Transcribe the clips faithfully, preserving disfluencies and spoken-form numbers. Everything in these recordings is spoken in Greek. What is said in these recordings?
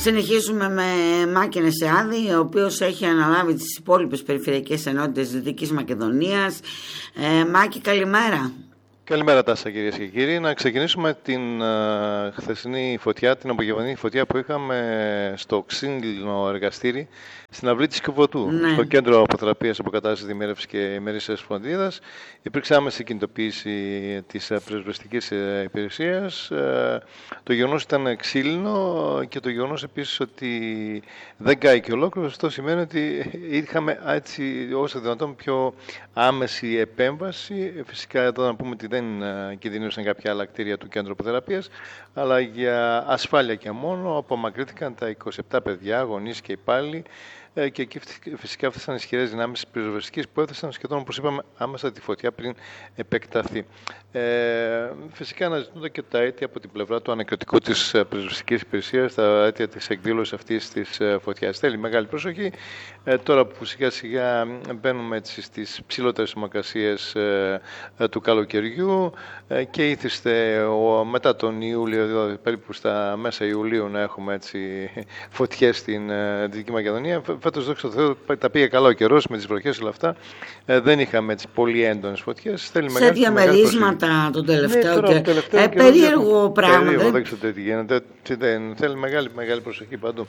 Συνεχίζουμε με Μάκη Νεσεάδη, ο οποίος έχει αναλάβει τις υπόλοιπες περιφερειακές ενότητες της Δυτικής Μακεδονίας. Ε, Μάκη, καλημέρα. Καλημέρα Τάσσα, κυρίες και κύριοι. Να ξεκινήσουμε την uh, χθεσινή φωτιά, την απογευματινή φωτιά που είχαμε στο ξύλινο εργαστήρι στην αυλή της Κιβωτού, ναι. Στο κέντρο αποθεραπείας, αποκατάστασης, δημιέρευσης και ημερήσιας φροντίδας. Υπήρξε άμεση κινητοποίηση της πυροσβεστικής υπηρεσίας. Το γεγονός ήταν ξύλινο και το γεγονός επίσης ότι δεν κάηκε ολόκληρο. Αυτό σημαίνει ότι είχαμε έτσι όσο δυνατόν πιο άμεση επέμβαση. Φυσικά εδώ να πούμε ότι δεν κινδυνεύσαν κάποια άλλα κτίρια του κέντρου αποθεραπείας, αλλά για ασφάλεια και μόνο απομακρύνθηκαν τα είκοσι επτά παιδιά, γονείς και υπάλληλοι. Και εκεί φυσικά έφτασαν ισχυρές δυνάμεις της πυροσβεστικής που έθεσαν σχεδόν, όπως είπαμε, άμεσα τη φωτιά πριν επεκταθεί. Ε, φυσικά αναζητούνται και τα αίτια από την πλευρά του ανακριτικού της πυροσβεστικής υπηρεσίας, τα αίτια της εκδήλωσης αυτής της φωτιάς. Θέλει μεγάλη προσοχή. Ε, τώρα που σιγά σιγά μπαίνουμε έτσι στις ψηλότερες θερμοκρασίες ε, ε, του καλοκαιριού ε, και ήθιστε ο, μετά τον Ιούλιο, δηλαδή περίπου στα μέσα Ιουλίου, να έχουμε έτσι φωτιές στην ε, Δυτική Μακεδονία. Φέτος, δόξα τω Θεώ, τα πήγε καλά ο καιρός με τις βροχές όλα αυτά. Ε, δεν είχαμε έτσι πολύ έντονες φωτιές. Θέλει σε μεγάλη, διαμερίσματα μεγάλη τον τελευταίο, ναι, και... ε, περίεργο πράγμα. Περίεργο, δεν ξέρω τι γίνεται. Θέλει μεγάλη, μεγάλη προσοχή παντού.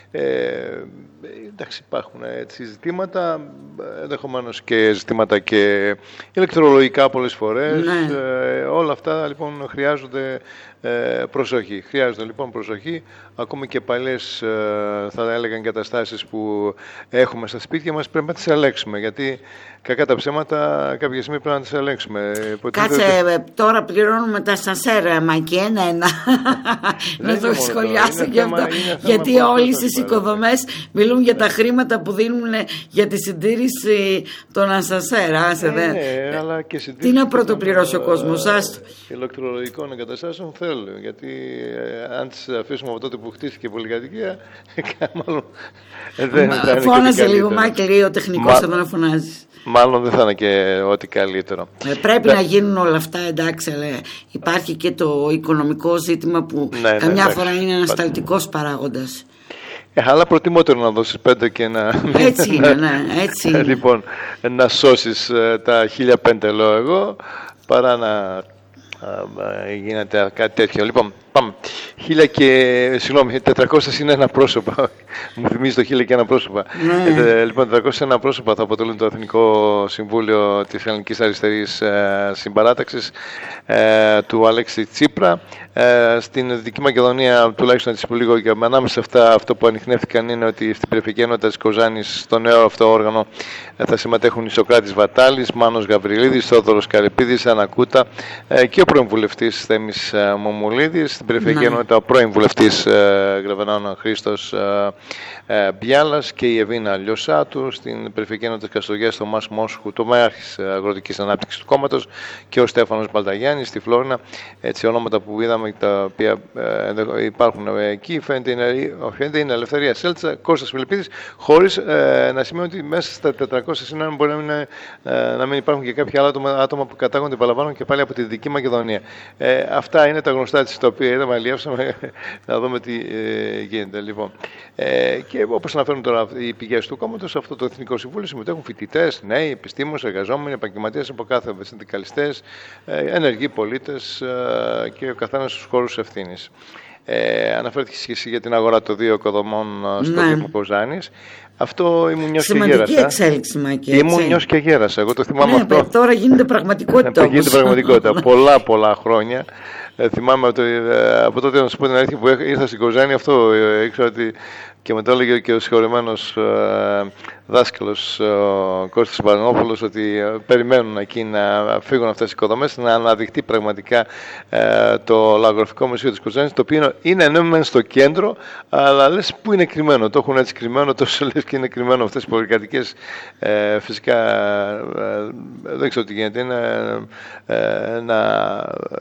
Ε, εντάξει, υπάρχουν έτσι ζητήματα, ενδεχομένως και ζητήματα και ηλεκτρολογικά πολλές φορές. Ναι. Ε, όλα αυτά λοιπόν χρειάζονται ε, προσοχή. Χρειάζονται λοιπόν προσοχή. Ακόμη και παλιές ε, θα έλεγαν εγκαταστάσεις που έχουμε στα σπίτια μας πρέπει να τις ελέγξουμε. Γιατί κακά τα ψέματα κάποια στιγμή πρέπει να τις ελέγξουμε. Κάτσε, δεν... τώρα πληρώνουμε τα σανσέρ, Μάκη, ένα-ένα. Να το σχολιάσω και αυτό. Γιατί όλοι στις οικοδομές μιλούν για τα χρήματα που δίνουν για τη συντήρηση των ασανσέρ. Άσε, ναι, ναι, αλλά και τι να πρωτοπληρώσει ο κόσμος, άστο. Ηλεκτρολογικών εγκαταστάσεων θέλω. Γιατί ε, αν τις αφήσουμε από τότε που χτίστηκε η πολυκατοικία, μάλλον δεν θα είναι. Φώναζε λίγο, Μάκη, λέει ο τεχνικός εδώ να φωνάζεις. Μάλλον δεν θα είναι και ό,τι καλύτερο. Ε, πρέπει ναι. να γίνουν όλα αυτά, εντάξει, αλλά υπάρχει και το οικονομικό ζήτημα που ναι, καμιά ναι, φορά ναι, είναι ανασταλτικός παράγοντας. Ε, αλλά προτιμότερο να δώσεις πέντε και να... Έτσι είναι, ναι, έτσι είναι. Λοιπόν, να σώσεις ε, τα χίλια πέντε, λέω εγώ, παρά να ε, γίνεται κάτι τέτοιο. Λοιπόν, πάμε. Χίλια και, συγγνώμη, τετρακόσια είναι ένα πρόσωπα. Μου θυμίζει το χίλια και ένα πρόσωπα. Ναι. Ε, λοιπόν, τετρακόσια ένα πρόσωπα θα αποτελούν το Εθνικό Συμβούλιο της Ελληνικής Αριστερής ε, Συμπαράταξης ε, του Αλέξη Τσίπρα. Ε, στην Δυτική Μακεδονία, τουλάχιστον έτσι που λίγο και ανάμεσα σε αυτά, αυτό που ανιχνεύτηκαν είναι ότι στην περιφερειακή ενότητα της Κοζάνης, στο νέο αυτό όργανο, ε, θα συμμετέχουν η Σοκράτης Βατάλης, Μάνος Γαβριλίδης, Θόδωρος Καρυπίδης, Άννα Κούτα ε, και ο πρώην βουλευτής Θέμης ε, Μομουλίδης. Στην περιφερειακή ενότητα ο πρώην βουλευτής ε, Γραβενάων Χρήστος ε, ε, Μπιάλας και η Εβίνα Λιωσάτου. Στην περιφερειακή ενότητα της Καστοριάς, ο Μάς Μόσχου, το Μάρχης Αγροτικής Ανάπτυξης του Κόμματος και ο Στέφανος Μπαλταγιάννης στη Φλόρινα. Έτσι, ονόματα που είδαμε, τα οποία ε, υπάρχουν εκεί, φαίνεται είναι, φαίνεται είναι Ελευθερία Σέλτσα, Κώστας Φιλιππίδης, χωρίς ε, να σημαίνει ότι μέσα στα τετρακόσια συνάνων μπορεί να μην, ε, να μην υπάρχουν και κάποια άλλα άτομα, άτομα που κατάγονται, επαναλαμβάνω, και πάλι από τη Δυτική Μακεδονία. Ε, αυτά είναι τα γνωστά της, τα οποία είδαμε, αλλιεύσαμε να δούμε τι ε, γίνεται. Λοιπόν. Ε, και όπως αναφέρουν τώρα οι πηγές του κόμματος, σε αυτό το Εθνικό Συμβούλιο συμμετέχουν φοιτητές, νέοι, επιστήμονες, εργαζόμενοι, επαγγελματίες από κάθε συνδικαλιστές, ε, ενεργοί πολίτες ε, και ο καθένας στους χώρους ευθύνης. Ε, αναφέρθηκε και εσύ για την αγορά των δύο οικοδομών στο ναι. Δήμο Κοζάνης. Αυτό ήμουν νιός και γέρασα. Σημαντική εξέλιξη, Μάκη. Ήμουν νιός και γέρασα. Εγώ το θυμάμαι ναι, αυτό. Τώρα γίνεται πραγματικότητα. γίνεται πραγματικότητα. πολλά πολλά χρόνια. Ε, θυμάμαι ότι, ε, από τότε, να σου πω την αλήθεια, που ήρθα στην Κοζάνη, αυτό ε, ήξερα ότι. Και μετά έλεγε και ο συγχωρεμένος ε, δάσκαλος ε, Κώστας Παρανόπουλος ότι ε, περιμένουν εκεί να φύγουν αυτές οι οικοδομές, να αναδειχθεί πραγματικά ε, το λαγογραφικό μουσείο της Κοζάνης, το οποίο είναι ναι μεν στο κέντρο, αλλά λες που είναι κρυμμένο. Το έχουν έτσι κρυμμένο, τόσο λες και είναι κρυμμένο αυτές οι πολυκατοικίες. Ε, φυσικά ε, δεν ξέρω τι γίνεται, είναι ε, να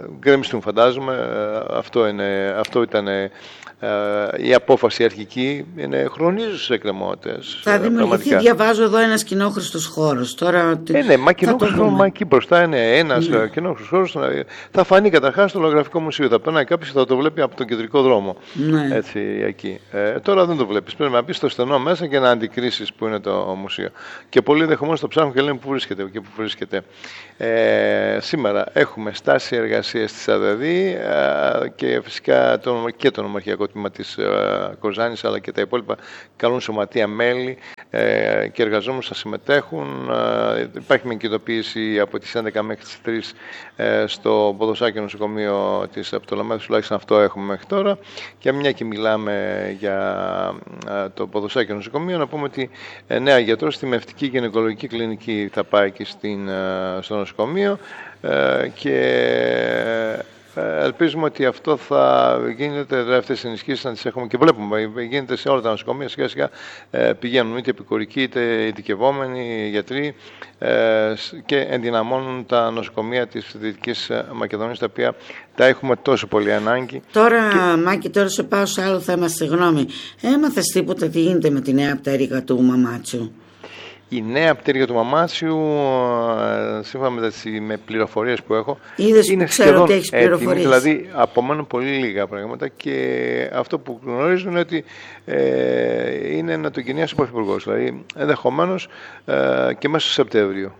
γκρεμιστούν, φαντάζομαι. Ε, αυτό, είναι, αυτό ήταν ε, η απόφαση αρχική. είναι χρονίζουσες εκκρεμότητες. Θα δημιουργηθεί, διαβάζω εδώ, ένας κοινόχρηστος χώρος. Τώρα, ε, ναι, μα κοινόχρηστος χώρος, μα εκεί μπροστά είναι ένας ναι. κοινόχρηστος χώρος. Θα φανεί καταρχάς στο Λογογραφικό Μουσείο. Θα περνάει κάποιος και θα το βλέπει από τον κεντρικό δρόμο. Ναι. Έτσι, εκεί. Ε, τώρα δεν το βλέπεις. Πρέπει να μπεις στο στενό μέσα και να αντικρίσεις που είναι το μουσείο. Και πολλοί ενδεχομένως το ψάχνουν και λένε πού βρίσκεται και πού βρίσκεται. Ε, σήμερα έχουμε στάση εργασίας της ΑΔΔ ε, και φυσικά το, και το νομαρχιακό τμήμα της ε, Κοζάνης, αλλά και τα υπόλοιπα καλούν σωματεία μέλη ε, και εργαζόμενους να συμμετέχουν. Ε, υπάρχει μια κοινοποίηση από τις έντεκα μέχρι τις τρεις ε, στο Ποδοσάκιο νοσοκομείο της Πτολεμαίδου, τουλάχιστον αυτό έχουμε μέχρι τώρα. Και μια και μιλάμε για ε, το Ποδοσάκιο νοσοκομείο, να πούμε ότι ε, νέα γιατρός στη Μευτική Γυναικολογική Κλινική θα πάει εκεί στην, ε, στο νοσοκομείο ε, και ελπίζουμε ότι αυτό θα γίνεται, αυτές τις ενισχύσεις να τις έχουμε και βλέπουμε, γίνεται σε όλα τα νοσοκομεία, σιγά σιγά ε, πηγαίνουν είτε επικουρικοί είτε ειδικευόμενοι γιατροί ε, και ενδυναμώνουν τα νοσοκομεία της Δυτικής Μακεδονίας, τα οποία τα έχουμε τόσο πολύ ανάγκη. Τώρα, και... Μάκη, τώρα σε πάω σε άλλο θέμα, συγγνώμη. Έμαθες τίποτα τι γίνεται με τη νέα πτέρυγα του Μαμάτσιου? Η νέα πτέρυγα του Μαμάτσιου, σύμφωνα με τις με πληροφορίες που έχω, Είδες, είναι ξέρω σχεδόν ότι έχεις πληροφορίες. έτοιμη, δηλαδή απομένουν πολύ λίγα πράγματα και αυτό που γνωρίζουν είναι ότι ε, είναι να το κυνηγήσει ο Πρωθυπουργός, δηλαδή ενδεχομένως ε, και μέσα στο Σεπτέμβριο.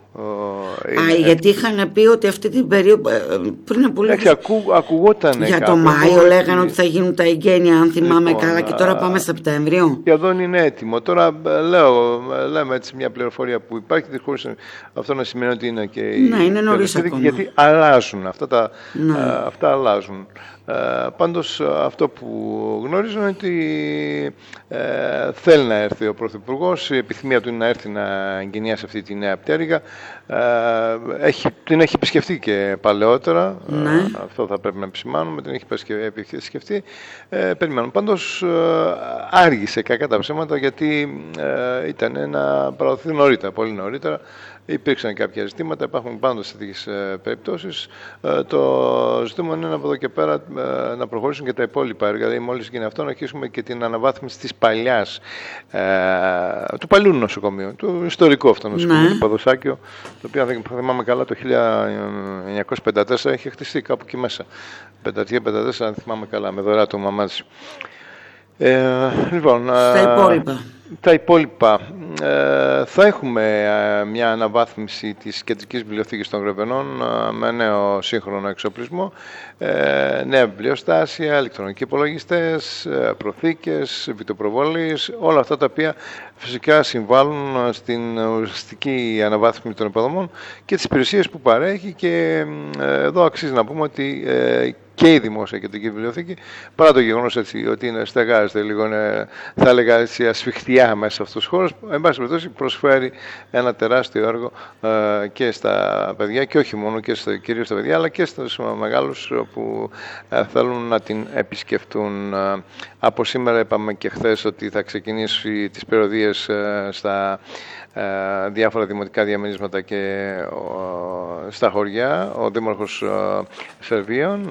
Α, γιατί είχαν πει ότι αυτή την περίοδο πριν από λίγο. Ακού, ακουγόταν για το Μάιο λέγανε ότι θα γίνουν τα εγγένεια, αν θυμάμαι λοιπόν, καλά, και τώρα πάμε Σεπτέμβριο. Σχεδόν είναι έτοιμο. Τώρα λέω, λέμε έτσι μια πληροφορία που υπάρχει, χωρίς αυτό να σημαίνει ότι είναι και. Ναι, είναι νωρίς ακόμα. Γιατί αλλάζουν αυτά τα. Ναι. Α, αυτά αλλάζουν. Ε, πάντως αυτό που γνωρίζω είναι ότι ε, θέλει να έρθει ο Πρωθυπουργός, η επιθυμία του είναι να έρθει να εγκαινιάσει αυτή τη νέα πτέρυγα. Ε, έχει, την έχει επισκεφτεί και παλαιότερα, ναι. ε, αυτό θα πρέπει να επισημάνουμε, την έχει επισκεφτεί. Ε, περιμένουμε. Πάντως ε, άργησε κακά τα ψέματα, γιατί ε, ήταν να παραδοθεί νωρίτερα, πολύ νωρίτερα. Υπήρξαν κάποια ζητήματα, υπάρχουν πάντα σε τέτοιες ε, περιπτώσεις. Ε, το ζήτημα είναι από εδώ και πέρα ε, να προχωρήσουν και τα υπόλοιπα έργα. Δηλαδή, μόλις γίνει αυτό, να αρχίσουμε και την αναβάθμιση της παλιάς, ε, του παλιού νοσοκομείου, του ιστορικού αυτό νοσοκομείου, του Ποδοσάκιο, το οποίο, αν θυμάμαι καλά, το χίλια εννιακόσια πενήντα τέσσερα είχε χτιστεί κάπου εκεί μέσα. πεντατρία πενήντα τέσσερα, αν θυμάμαι καλά, με δωρεά του Μαμάτσι. Ε, λοιπόν, στα υπόλοιπα. Τα υπόλοιπα. Ε, θα έχουμε ε, μια αναβάθμιση της κεντρικής βιβλιοθήκης των Γρεβενών ε, με νέο σύγχρονο εξοπλισμό, ε, νέα βιβλιοστάσια, ηλεκτρονικοί υπολογιστές, ε, προθήκες, βιτοπροβολής, όλα αυτά τα οποία φυσικά συμβάλλουν στην ουσιαστική αναβάθμιση των υποδομών και τις υπηρεσίες που παρέχει. Και ε, εδώ αξίζει να πούμε ότι ε, και η Δημόσια Κεντρική Βιβλιοθήκη, παρά το γεγονός ότι είναι στεγάζεται λίγο, είναι, θα έλεγα έτσι, ασφιχτιά μέσα σε αυτούς τους χώρους, εν πάση περιπτώσει προσφέρει ένα τεράστιο έργο ε, και στα παιδιά, και όχι μόνο, και στο, κυρίως στα παιδιά, αλλά και στους μεγάλους που ε, θέλουν να την επισκεφτούν. Ε, από σήμερα είπαμε και χθες ότι θα ξεκινήσει τις περιοδίες ε, στα ε, διάφορα δημοτικά διαμερίσματα και ε, στα χωριά. Ο Δήμαρχος ε, Σερβίων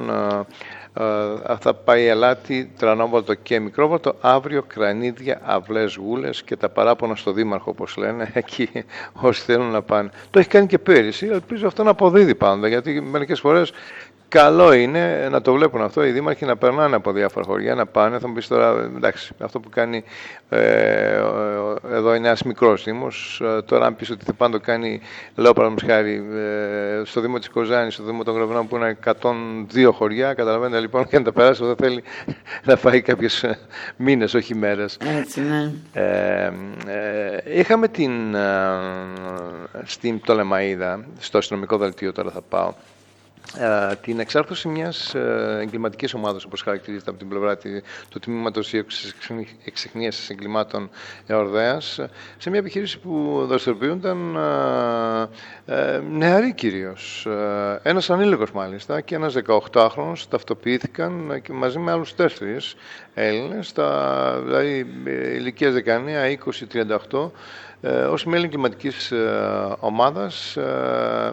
Uh, θα πάει Ελάτι, Τρανόβολτο και Μικρόβολτο, αύριο Κρανίδια, Αυλές, Γούλες και τα παράπονα στο Δήμαρχο, όπως λένε, εκεί όσοι θέλουν να πάνε. Το έχει κάνει και πέρυσι, ελπίζω αυτό να αποδίδει πάντα, γιατί μερικές φορές καλό είναι να το βλέπουν αυτό οι δήμαρχοι, να περνάνε από διάφορα χωριά, να πάνε. Θα μου πεις τώρα, εντάξει, αυτό που κάνει ε, εδώ είναι ένας μικρός δήμος. Τώρα, αν πεις ότι θα πάνε το κάνει, λέω παραδείγματος χάρη, ε, στο Δήμο της Κοζάνης, στο Δήμο των Γρεβενών, που είναι εκατόν δύο χωριά, καταλαβαίνετε λοιπόν, και να τα περάσει, θα θέλει να φάει κάποιες μήνες, όχι μέρες. Έτσι, ναι. Ε, ε, είχαμε την, ε, στην Πτολεμαΐδα, στο αστυνομικό δελτίο, τώρα θα πάω, Uh, την εξάρτηση μιας uh, εγκληματικής ομάδας, όπως χαρακτηρίζεται από την πλευρά του τμήματος εξεχνίασης εγκλημάτων Εορδέας, σε μια επιχείρηση που δραστηριοποιούνταν uh, uh, νεαροί κυρίως. Uh, ένας ανήλικος μάλιστα και ένας δεκαοκτάχρονος ταυτοποιήθηκαν και μαζί με άλλους τέσσερις Έλληνες, τα, δηλαδή ηλικίας δεκαεννιά, είκοσι, τριάντα οκτώ, uh, ως μέλη εγκληματικής uh, ομάδας. Uh,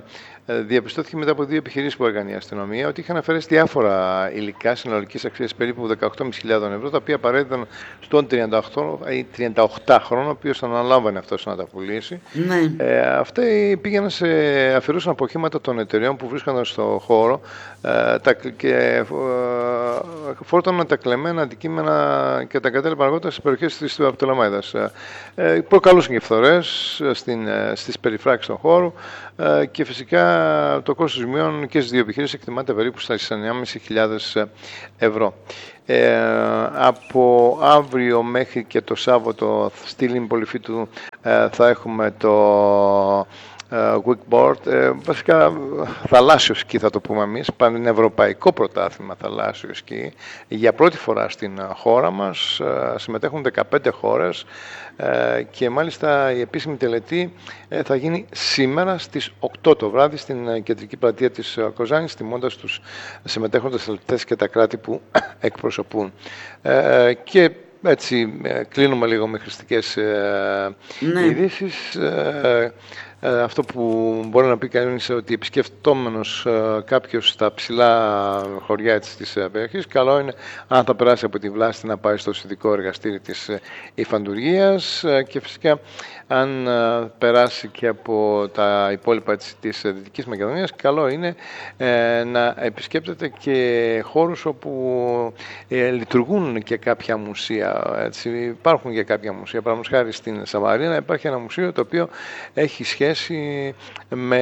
διαπιστώθηκε μετά από δύο επιχειρήσεις που έκανε η αστυνομία ότι είχαν αφαιρέσει διάφορα υλικά συνολικής αξίας περίπου δεκαοκτώ χιλιάδες πεντακόσια ευρώ, τα οποία παρέδιδαν στον τριανταοκτάχρονο, ο οποίος αναλάμβανε αυτός να τα πουλήσει. Ναι. Ε, αυτοί πήγαιναν σε, αφαιρούσαν από οχήματα των εταιρεών που βρίσκονταν στο χώρο ε, τα, και ε, φόρτωναν τα κλεμμένα αντικείμενα και τα κατέλοιπαν αργότερα στις περιοχές της Πτολεμαΐδας. Ε, προκαλούσαν και φθορές στις περιφράξεις του χώρου ε, και φυσικά το κόστος ζημιών και στις δύο επιχειρήσεις εκτιμάται περίπου στα εννιά χιλιάδες πεντακόσια ευρώ. Ε, από αύριο μέχρι και το Σάββατο στη Λίμνη Πολυφίτου ε, θα έχουμε το Wakeboard, ε, βασικά θαλάσσιο σκι θα το πούμε εμείς, πανευρωπαϊκό πρωτάθλημα θαλάσσιο σκι. Για πρώτη φορά στην χώρα μας ε, συμμετέχουν δεκαπέντε χώρες ε, και μάλιστα η επίσημη τελετή ε, θα γίνει σήμερα στις οκτώ το βράδυ στην κεντρική πλατεία της Κοζάνης, τιμώντας τους συμμετέχοντες αθλητές και τα κράτη που εκπροσωπούν. Ε, και έτσι κλείνουμε λίγο με χρηστικές ε, ναι. ειδήσεις. Ε, Ε, αυτό που μπορεί να πει κανείς είναι ότι επισκεφτόμενος ε, κάποιος στα ψηλά χωριά της, της ε, περιοχής, καλό είναι αν θα περάσει από τη Βλάστη να πάει στο ειδικό εργαστήρι της ε, Υφαντουργίας ε, και φυσικά αν ε, περάσει και από τα υπόλοιπα της, της ε, Δυτικής Μακεδονίας, καλό είναι ε, να επισκέπτεται και χώρους όπου ε, λειτουργούν και κάποια μουσεία. Έτσι, υπάρχουν και κάποια μουσεία. Παραδείγματος χάρη στην Σαμαρίνα υπάρχει ένα μουσείο το οποίο έχει σχέση με,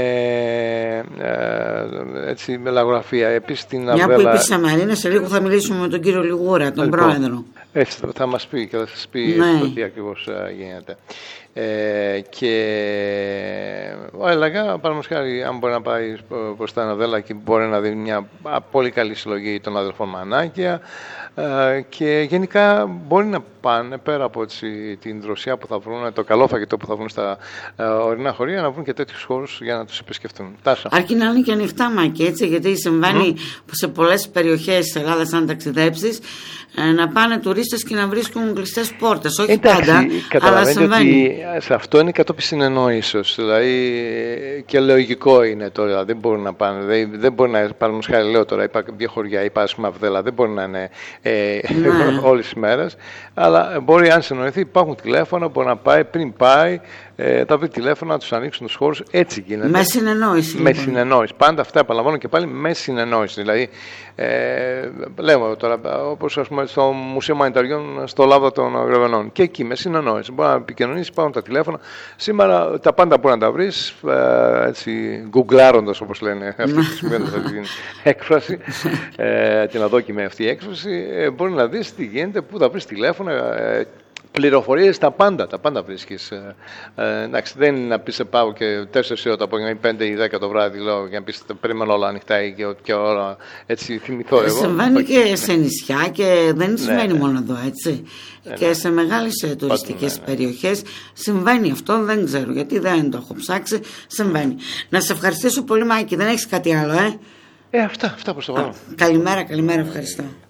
ε, έτσι, με λαγογραφία. Επίσης στην Μια Αβέλα... που είπες Σαμαρίνα, σε λίγο θα μιλήσουμε με τον κύριο Λιγούρα, τον λοιπόν, πρόεδρο. Έτσι, θα μας πει και θα σας πει ναι. τι ακριβώς γίνεται. Ε, και έλεγα, παραδείγματος χάρη, αν μπορεί να πάει προς τα Αναδέλα και μπορεί να δει μια πολύ καλή συλλογή των αδελφών Μανάκια ε, και γενικά μπορεί να πάνε πέρα από έτσι, την δροσιά που θα βρουν, το καλό φαγητό που θα βρουν στα ε, ορεινά χωριά, να βρουν και τέτοιους χώρους για να τους επισκεφτούν. Τάσα. Αρκεί να είναι και ανοιχτά, Μάκη, έτσι, γιατί συμβαίνει mm. σε πολλές περιοχές της Ελλάδας, αν ταξιδέψεις, να πάνε τουρίστες και να βρίσκουν κλειστές πόρτες. Όχι εντάξει, πάντα, αλλά συμβαίνει. Ότι σε αυτό είναι κατόπιν συνεννόησης. Δηλαδή και λογικό είναι τώρα. Δεν μπορούν να πάνε. Δεν, δεν μπορεί να. Παραδείγματος χάρη, λέω τώρα, είπα δύο χωριά, είπα ας πούμε Αβδέλα, δεν μπορεί να είναι ε, ναι. όλες τις μέρες. Αλλά μπορεί, αν συνοηθεί, υπάρχουν τηλέφωνα, μπορεί να πάει πριν πάει. Ε, τα βρει τηλέφωνα, να τους ανοίξουν τους χώρους, έτσι γίνεται. Με συνεννόηση. Με λοιπόν. συνεννόηση. Πάντα αυτά επαναλαμβάνω και πάλι με συνεννόηση. Δηλαδή, ε, λέμε τώρα, όπως ας πούμε στο Μουσείο Μανιταριών, στο Λάβδο των Γρεβενών. Και εκεί με συνεννόηση. Μπορεί να επικοινωνήσει, υπάρχουν τα τηλέφωνα. Σήμερα τα πάντα μπορεί να τα βρει, ε, έτσι, γκουγκλάροντας όπως λένε αυτοί χρησιμοποιώντας αυτή την έκφραση, ε, την αδόκιμη αυτή έκφραση. Ε, μπορεί να δει τι γίνεται, πού θα βρει τηλέφωνα. Ε, Πληροφορίες, τα πάντα, τα πάντα βρίσκεις. Ε, ε, εντάξει, δεν είναι να πεις σε πάω και τέσσερις ώρα το απόγευμα ή πέντε ή δέκα το βράδυ, λέω, για να πεις περιμένω όλα ανοιχτά ή και, και όλα έτσι θυμηθώ εγώ. Συμβαίνει και σε νησιά και δεν συμβαίνει ναι, μόνο εδώ, έτσι. Ναι, και σε μεγάλες τουριστικές ναι, ναι. περιοχές συμβαίνει αυτό, δεν ξέρω γιατί, δεν το έχω ψάξει, συμβαίνει. Να σε ευχαριστήσω πολύ, Μάκη, δεν έχεις κάτι άλλο, ε. Ε, αυτά, αυτά προς το παρόν. Καλημέρα, καλημέρα, ευχαριστώ.